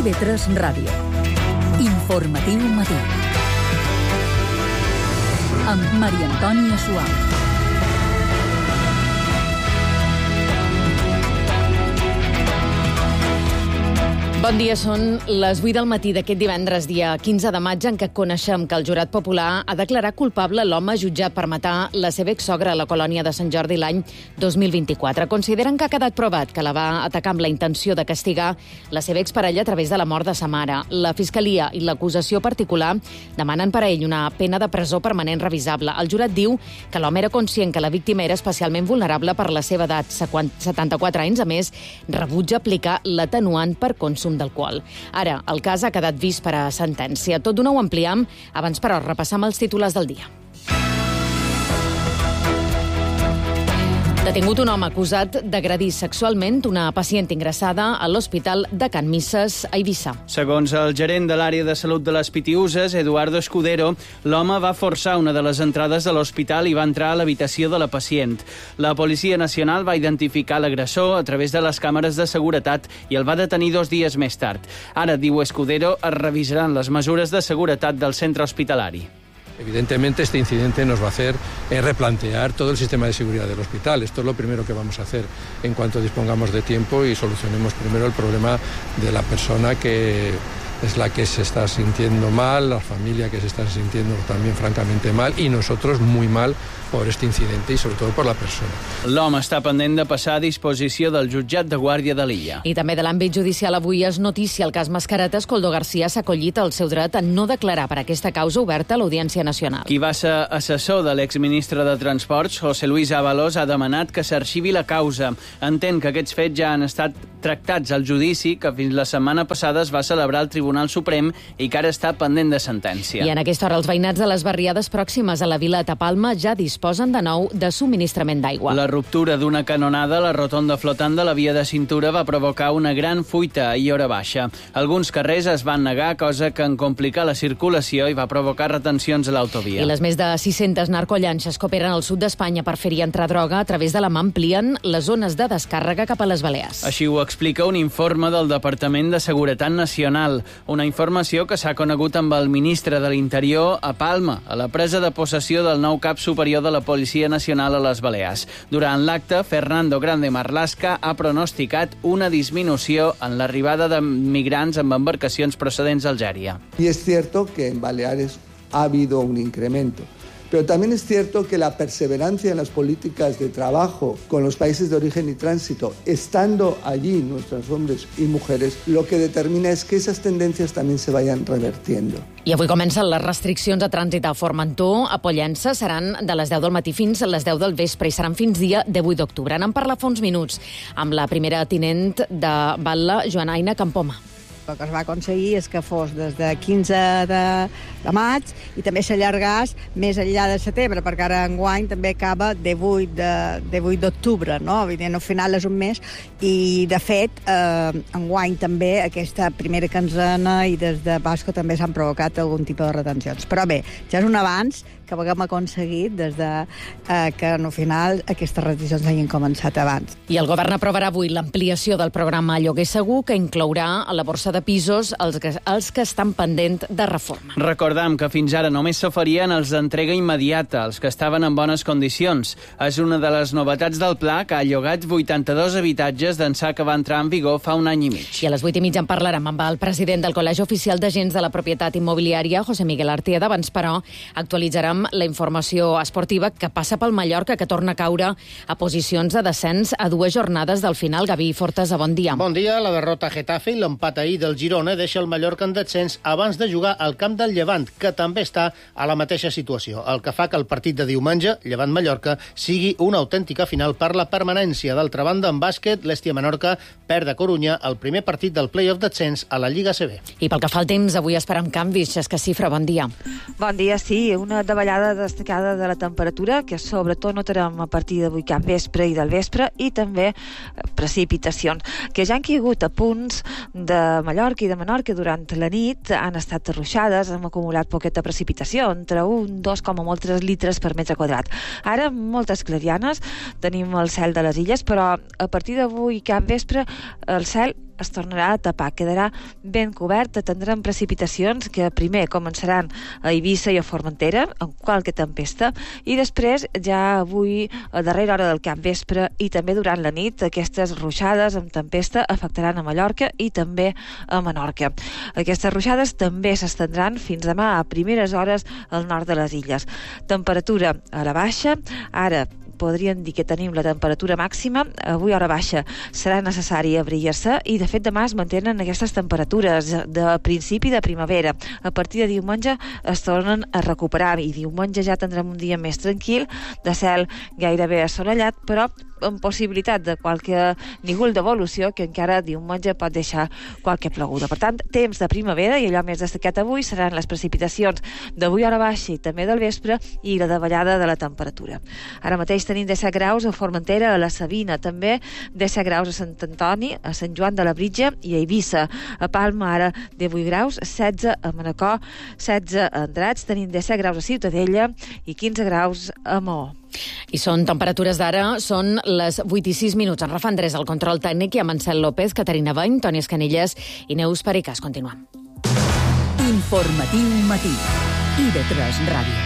TV3 Ràdio. Informatiu matí. Amb Maria Antònia Suau. Bon dia, són les 8 del matí d'aquest divendres, dia 15 de maig, en què coneixem que el jurat popular ha declarat culpable l'home jutjat per matar la seva exsogra a la colònia de Sant Jordi l'any 2024. Consideren que ha quedat provat que la va atacar amb la intenció de castigar la seva exparella a través de la mort de sa mare. La Fiscalia i l'acusació particular demanen per a ell una pena de presó permanent revisable. El jurat diu que l'home era conscient que la víctima era especialment vulnerable per la seva edat, 74 anys. A més, rebutja aplicar l'atenuant per consum d'alcohol. Ara, el cas ha quedat vist per a sentència. Tot d'una ho ampliem, abans però repassam els titulars del dia. Detingut un home acusat d'agredir sexualment una pacient ingressada a l'Hospital de Can Misses, a Eivissa. Segons el gerent de l'àrea de salut de les Pitiüses, Eduardo Escudero, l'home va forçar una de les entrades de l'hospital i va entrar a l'habitació de la pacient. La Policia Nacional va identificar l'agressor a través de les càmeres de seguretat i el va detenir 2 dies més tard. Ara, diu Escudero, es revisaran les mesures de seguretat del centre hospitalari. Evidentemente, este incidente nos va a hacer replantear todo el sistema de seguridad del hospital. Esto es lo primero que vamos a hacer en cuanto dispongamos de tiempo y solucionemos primero el problema de la persona que es la que se está sintiendo mal, la familia que se está sintiendo también francamente mal y nosotros muy mal por este incidente y sobre todo por la persona. L'home està pendent de passar a disposició del jutjat de Guàrdia de l'Illa. I també de l'àmbit judicial avui és notícia el cas Mascaretes. Koldo García s'ha acollit el seu dret a no declarar per aquesta causa oberta a l'Audiència Nacional. Qui va ser assessor de l'exministre de Transports, José Luis Ábalos, ha demanat que s'arxivi la causa. Entén que aquests fets ja han estat tractats al judici que fins la setmana passada es va celebrar al Tribunal Suprem i que ara està pendent de sentència. I en aquesta hora els veïnats de les barriades pròximes a la vila de Palma ja disposen de nou de subministrament d'aigua. La ruptura d'una canonada a la rotonda flotant de la via de cintura va provocar una gran fuita ahir hora baixa. Alguns carrers es van negar, cosa que en complicar la circulació i va provocar retencions a l'autovia. I les més de 600 narcollanxes que operen al sud d'Espanya per fer-hi entrar droga a través de la mà amplien les zones de descàrrega cap a les Balears. Així ho explica un informe del Departament de Seguretat Nacional, una informació que s'ha conegut amb el ministre de l'Interior a Palma, a la presa de possessió del nou cap superior de la Policia Nacional a les Balears. Durant l'acte, Fernando Grande Marlaska ha pronosticat una disminució en l'arribada de migrants amb embarcacions procedents d'Algèria. Y es cierto que en Baleares ha habido un incremento. Pero también es cierto que la perseverancia en las políticas de trabajo con los países de origen y tránsito, estando allí nuestros hombres y mujeres, lo que determina es que esas tendencias también se vayan revertiendo. I avui comencen les restriccions de trànsit a Formentor. A Pollença seran de les 10 del matí fins a les 10 del vespre i seran fins dia 18 d'octubre. N'hem parlat fa uns minuts amb la primera tinent de Batlle, Joanaina Campoma. El que es va aconseguir és que fos des de 15 de maig i també s'allargàs més enllà de setembre, perquè ara enguany també acaba 18 d'octubre, no? Evidentment, al final és un mes i, de fet, enguany també aquesta primera quinzena i des de Pasqua també s'han provocat algun tipus de retencions. Però bé, ja és un avanç que haguem aconseguit des de que, al final, aquestes retencions hagin començat abans. I el govern aprovarà avui l'ampliació del programa Lloguer Segur, que inclourà a la borsa de pisos els que estan pendent de reforma. Recordam que fins ara només s'oferien els d'entrega immediata, els que estaven en bones condicions. És una de les novetats del pla, que ha llogat 82 habitatges d'ençà que va entrar en vigor fa un any i mig. I a les 8:30 en parlarem amb el president del Col·legi Oficial d'Agents de la Propietat Immobiliària, José Miguel Artieda. Abans, però, actualitzarem la informació esportiva que passa pel Mallorca, que torna a caure a posicions de descens a 2 jornades del final. Gavi Fortesa, bon dia. Bon dia. La derrota a Getafe i l'empat ahir del Girona deixa el Mallorca en descens abans de jugar al camp del Llevant, que també està a la mateixa situació. El que fa que el partit de diumenge, Llevant-Mallorca, sigui una autèntica final per la permanència. D'altra banda, en bàsquet, l'Hestia-Menorca perd a Corunya el primer partit del play-off descens a la Lliga CB. I pel que fa al temps, avui esperem canvis. Xesca Cifra, bon dia. Bon dia, sí. Una davallada destacada de la temperatura, que sobretot notarem a partir d'avui cap vespre i del vespre, i també precipitacions, que ja han caigut a punts de Mallorca i de Menorca durant la nit, han estat arruixades, hem acumulat poqueta precipitació, entre 1, 2, com a molt 3 litres per metre quadrat. Ara, moltes clarianes, tenim el cel de les illes, però a partir d'avui cap vespre el cel es tornarà a tapar, quedarà ben cobert, tindrem precipitacions que primer començaran a Eivissa i a Formentera, amb qualque tempesta, i després ja avui, a darrera hora del capvespre i també durant la nit, aquestes ruixades amb tempesta afectaran a Mallorca i també a Menorca. Aquestes ruixades també s'estendran fins demà a primeres hores al nord de les illes. Temperatura a la baixa, ara podríem dir que tenim la temperatura màxima, avui a hora baixa serà necessari abrigar-se i de fet demà es mantenen aquestes temperatures de principi de primavera. A partir de diumenge es tornen a recuperar i diumenge ja tindrem un dia més tranquil, de cel gairebé assolellat, però amb possibilitat de qualque nivell d'evolució que encara diumenge pot deixar qualque ploguda. Per tant, temps de primavera i allò més destacat avui seran les precipitacions d'avui a hora baixa i també del vespre i la davallada de la temperatura. Ara mateix tenim 17 graus a Formentera, a la Sabina, també 17 graus a Sant Antoni, a Sant Joan de la Britja i a Eivissa. A Palma ara 18 graus, 16 a Manacor, 16 a Andratx, tenim 17 graus a Ciutadella i 15 graus a Maó. I són temperatures d'ara, són les 8 i 6 minuts. En Rafa Andrés, el control tècnic, i amb Ansel López, Caterina Bany, Toni Escanilles i Neus Pericàs. Continuem. Informatiu matí. IB3 Ràdio.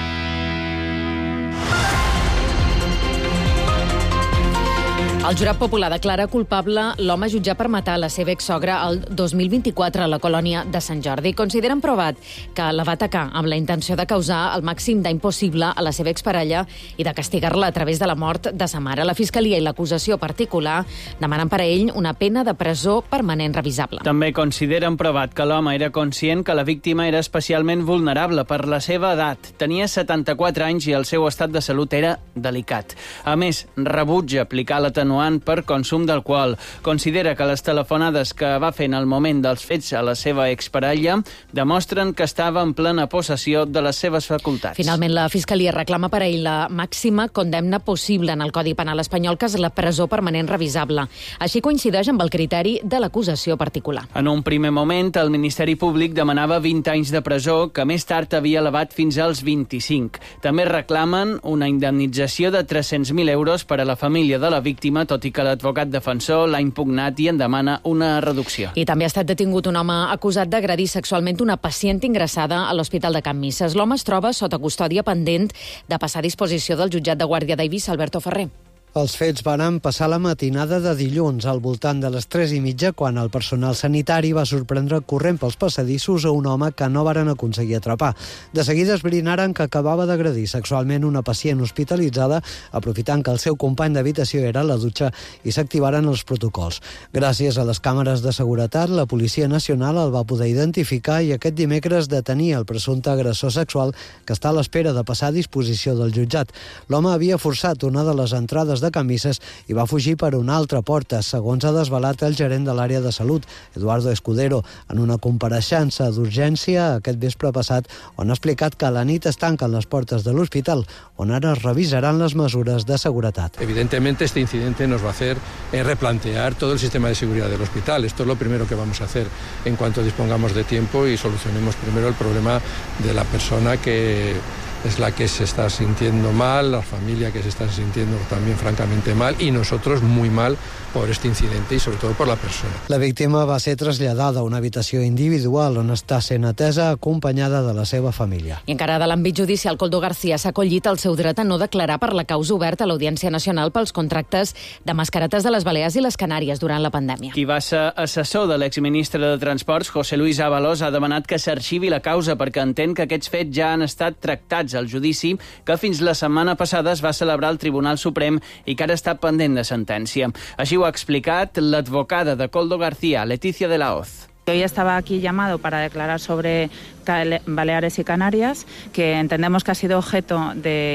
El jurat popular declara culpable l'home jutjat per matar la seva exsogra el 2024 a la colònia de Sant Jordi. Consideren provat que la va atacar amb la intenció de causar el màxim dany possible a la seva exparella i de castigar-la a través de la mort de sa mare. La Fiscalia i l'acusació particular demanen per a ell una pena de presó permanent revisable. També consideren provat que l'home era conscient que la víctima era especialment vulnerable per la seva edat. Tenia 74 anys i el seu estat de salut era delicat. A més, rebutja aplicar l'atenuant per consum d'alcohol. Considera que les telefonades que va fer en el moment dels fets a la seva exparella demostren que estava en plena possessió de les seves facultats. Finalment, la Fiscalia reclama per a ell la màxima condemna possible en el Codi Penal espanyol, que és la presó permanent revisable. Així coincideix amb el criteri de l'acusació particular. En un primer moment, el Ministeri Públic demanava 20 anys de presó, que més tard havia elevat fins als 25. També reclamen una indemnització de 300.000 euros per a la família de la víctima, tot i que l'advocat defensor l'ha impugnat i en demana una reducció. I també ha estat detingut un home acusat d'agredir sexualment una pacient ingressada a l'Hospital de Can Misses. L'home es troba sota custòdia pendent de passar a disposició del jutjat de Guàrdia d'Eivissa, Alberto Ferrer. Els fets van passar la matinada de dilluns, al voltant de les 3:30, quan el personal sanitari va sorprendre corrent pels passadissos a un home que no varen aconseguir atrapar. De seguida esbrinaren que acabava d'agredir sexualment una pacient hospitalitzada, aprofitant que el seu company d'habitació era a la dutxa, i s'activaren els protocols. Gràcies a les càmeres de seguretat, la Policia Nacional el va poder identificar i aquest dimecres detenir el presumpte agressor sexual, que està a l'espera de passar a disposició del jutjat. L'home havia forçat una de les entrades de Can Misses i va fugir per una altra porta, segons ha desvelat el gerent de l'àrea de salut, Eduardo Escudero, en una compareixença d'urgència aquest vespre passat, on ha explicat que a la nit es tanquen les portes de l'hospital, on ara es revisaran les mesures de seguretat. Evidentemente este incidente nos va a hacer replantear todo el sistema de seguridad del hospital. Esto es lo primero que vamos a hacer en cuanto dispongamos de tiempo y solucionemos primero el problema de la persona que es la que se está sintiendo mal, la familia que se está sintiendo también francamente mal y nosotros muy mal por este incidente y sobre todo por la persona. La víctima va ser traslladada a una habitació individual on està sent atesa acompanyada de la seva família. I encara de l'àmbit judicial, Koldo García s'ha acollit el seu dret a no declarar per la causa oberta a l'Audiència Nacional pels contractes de mascaretes de les Balears i les Canàries durant la pandèmia. Qui va ser assessor de l'exministre de Transports, José Luis Ábalos, ha demanat que s'arxivi la causa perquè entén que aquests fets ja han estat tractats al judici que fins la setmana passada es va celebrar al Tribunal Suprem i que ara està pendent de sentència. Així ho ha explicat l'advocada de Koldo García, Leticia de la Hoz. Hoy estaba aquí llamado para declarar sobre Baleares y Canarias, que entendemos que ha sido objeto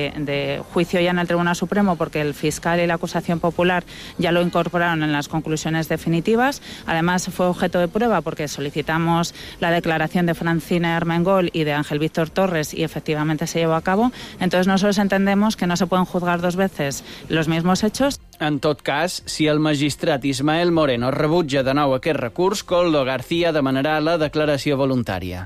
de juicio ya en el Tribunal Supremo porque el fiscal y la acusación popular ya lo incorporaron en las conclusiones definitivas. Además fue objeto de prueba porque solicitamos la declaración de Francina Armengol y de Ángel Víctor Torres y efectivamente se llevó a cabo. Entonces nosotros entendemos que no se pueden juzgar dos veces los mismos hechos. En tot cas, si el magistrat Ismael Moreno rebutja de nou aquest recurs, Koldo García demanarà la declaració voluntària.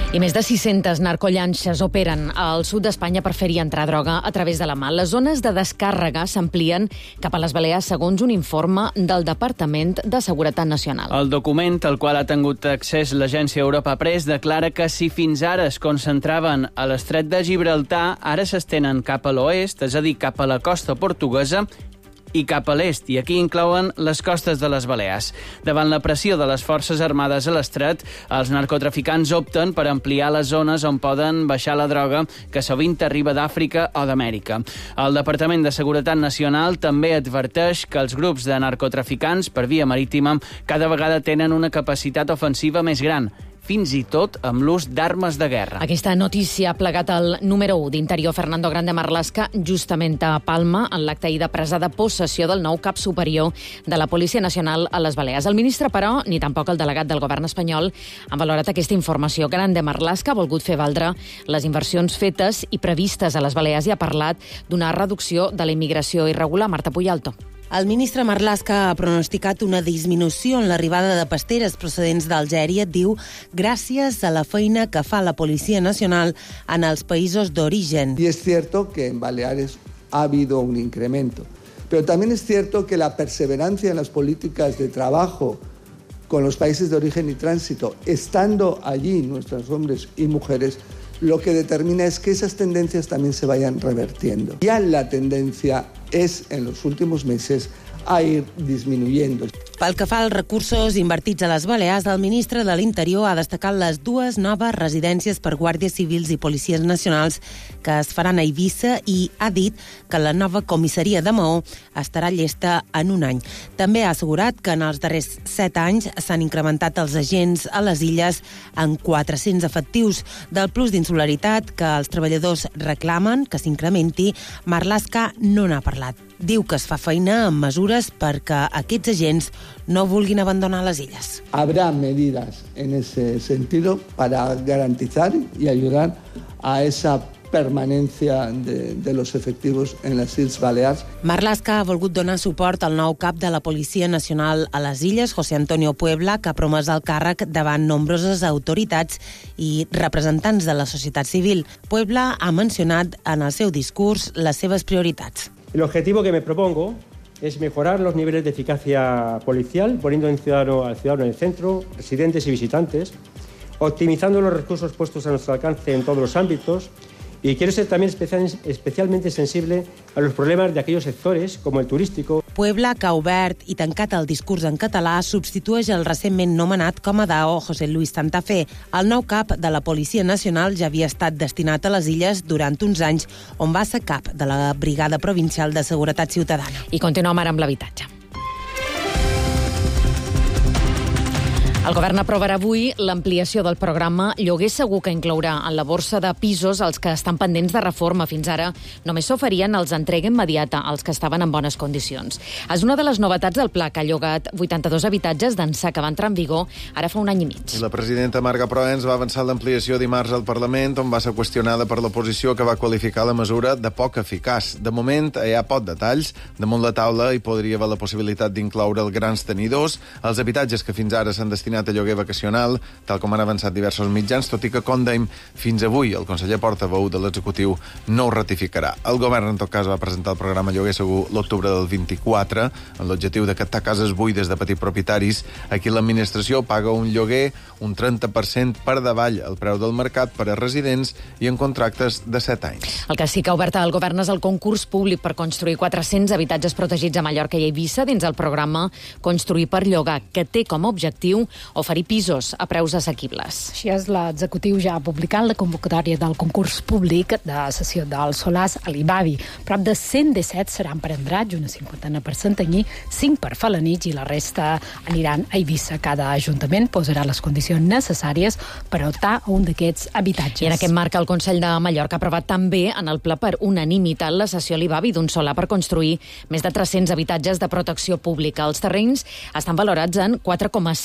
I més de 600 narcollanxes operen al sud d'Espanya per fer-hi entrar droga a través de la mà. Les zones de descàrrega s'amplien cap a les Balears segons un informe del Departament de Seguretat Nacional. El document, al qual ha tingut accés l'agència Europa Press, declara que si fins ara es concentraven a l'estret de Gibraltar, ara s'estenen cap a l'oest, és a dir, cap a la costa portuguesa, i cap a l'est, i aquí inclouen les costes de les Balears. Davant la pressió de les forces armades a l'estret, els narcotraficants opten per ampliar les zones on poden baixar la droga, que sovint arriba d'Àfrica o d'Amèrica. El Departament de Seguretat Nacional també adverteix que els grups de narcotraficants per via marítima cada vegada tenen una capacitat ofensiva més gran, fins i tot amb l'ús d'armes de guerra. Aquesta notícia ha plegat el número 1 d'Interior, Fernando Grande Marlaska, justament a Palma, en l'acte ahir de presa de possessió del nou cap superior de la Policia Nacional a les Balears. El ministre, però, ni tampoc el delegat del govern espanyol han valorat aquesta informació. Grande Marlaska ha volgut fer valdre les inversions fetes i previstes a les Balears i ha parlat d'una reducció de la immigració irregular. Marta Puyalto. El ministre Marlaska ha pronosticat una disminució en l'arribada de pasteres procedents d'Algèria, diu, gràcies a la feina que fa la Policia Nacional en els països d'origen. Y es cierto que en Baleares ha habido un incremento, pero también es cierto que la perseverancia en las políticas de trabajo con los países de origen y tránsito, estando allí nuestros hombres y mujeres, lo que determina es que esas tendencias también se vayan revertiendo. Ya la tendencia es, en los últimos meses, a ir disminuyendo. Pel que fa als recursos invertits a les Balears, el ministre de l'Interior ha destacat les 2 noves residències per guàrdies civils i policies nacionals que es faran a Eivissa i ha dit que la nova comissaria de Maó estarà llesta en un any. També ha assegurat que en els darrers 7 anys s'han incrementat els agents a les illes en 400 efectius. Del plus d'insularitat que els treballadors reclamen que s'incrementi, Marlaska no n'ha parlat. Diu que es fa feina amb mesures perquè aquests agents no vulguin abandonar les illes. Habrá medidas en ese sentido para garantizar y ayudar a esa permanencia de los efectivos en les Illes Balears. Marlaska ha volgut donar suport al nou cap de la Policia Nacional a les Illes, José Antonio Puebla, que ha promès el càrrec davant nombroses autoritats i representants de la societat civil. Puebla ha mencionat en el seu discurs les seves prioritats. El objetivo que me propongo es mejorar los niveles de eficacia policial, poniendo al ciudadano en el centro, residentes y visitantes, optimizando los recursos puestos a nuestro alcance en todos los ámbitos, y quiero ser también especialmente sensible a los problemas de aquellos sectores, como el turístico. Puebla, que ha obert i tancat el discurs en català, substitueix el recentment nomenat com a DAO José Luis Santa Fe. El nou cap de la Policia Nacional ja havia estat destinat a les illes durant uns anys, on va ser cap de la Brigada Provincial de Seguretat Ciutadana. I continuem ara amb l'habitatge. El govern aprovarà avui l'ampliació del programa Lloguer Segur, que inclourà en la borsa de pisos els que estan pendents de reforma. Fins ara només s'oferien els entrega immediata als que estaven en bones condicions. És una de les novetats del pla, que ha llogat 82 habitatges d'ençà que va entrar en vigor ara fa un any i mig. I la presidenta Marga Proens va avançar l'ampliació dimarts al Parlament, on va ser qüestionada per l'oposició, que va qualificar la mesura de poc eficaç. De moment, hi ha poc detalls. Damunt la taula hi podria haver la possibilitat d'incloure els grans tenidors, els habitatges que fins ara s'han destinat a lloguer vacacional, tal com han avançat diversos mitjans, tot i que, com dèiem, fins avui el conseller portaveu de l'executiu no ho ratificarà. El govern, en tot cas, va presentar el programa Lloguer Segur l'octubre del 24, amb l'objectiu de captar cases buides de petits propietaris. Aquí l'administració paga un lloguer un 30% per davall el preu del mercat per a residents i en contractes de 7 anys. El que sí que ha obert el govern és el concurs públic per construir 400 habitatges protegits a Mallorca i Eivissa dins el programa Construir per llogar, que té com a objectiu oferir pisos a preus assequibles. Així és, l'executiu ja ha publicat la convocatòria del concurs públic de cessió del Solàs a l'Ibavi. Prop de 117 seran per Andratx, una 50 per Santanyí, 5 per Falanitx i la resta aniran a Eivissa. Cada ajuntament posarà les condicions necessàries per optar a un d'aquests habitatges. I en aquest marc el Consell de Mallorca ha aprovat també en el ple per unanimitat la cessió a l'Ibavi d'un solar per construir més de 300 habitatges de protecció pública. Els terrenys estan valorats en 4,6 milions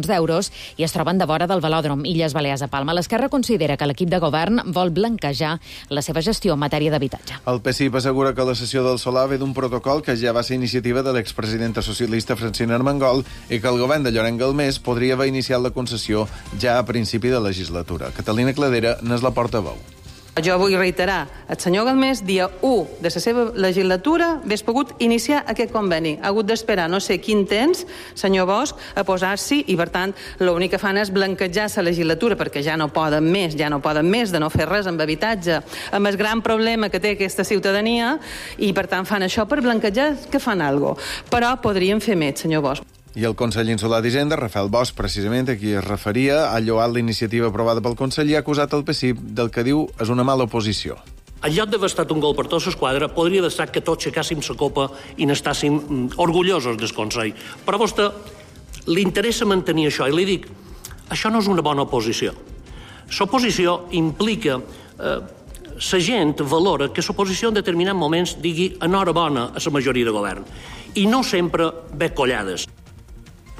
milions d'euros i es troben de vora del velòdrom Illes Balears a Palma. L'Esquerra considera que l'equip de govern vol blanquejar la seva gestió en matèria d'habitatge. El PSIP assegura que la sessió del Solà ve d'un protocol que ja va ser iniciativa de l'expresidenta socialista Francina Armengol i que el govern de Llorenç Galmés podria haver iniciat la concessió ja a principi de legislatura. Catalina Cladera n'és la portaveu. Jo vull reiterar, el senyor Galmés, dia 1 de la seva legislatura, hagués pogut iniciar aquest conveni. Ha hagut d'esperar no sé quin temps, senyor Bosch, a posar-s'hi i, per tant, l'únic que fan és blanquejar la legislatura perquè ja no poden més de no fer res amb habitatge, amb el gran problema que té aquesta ciutadania i, per tant, fan això per blanquejar que fan alguna cosa. Però podrien fer més, senyor Bosch. I el conseller insular d'Hisenda, Rafael Bosch, precisament a qui es referia, ha lloat la iniciativa aprovada pel conseller i ha acusat el PSIP del que diu és una mala oposició. En lloc d'haver estat un gol per tota l'esquadra, podria haver estat que tots aixecàssim la copa i n'estàssim orgullosos del Consell. Però a vostè li interessa mantenir això, i li dic, això no és una bona oposició. L'oposició implica... la gent valora que l'oposició en determinats moments digui enhorabona a la majoria de govern i no sempre ve collades.